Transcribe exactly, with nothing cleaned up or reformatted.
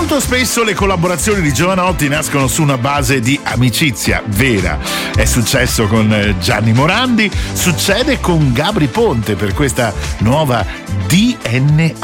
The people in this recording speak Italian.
Molto spesso le collaborazioni di Jovanotti nascono su una base di amicizia vera. È successo con Gianni Morandi, succede con Gabry Ponte per questa nuova D N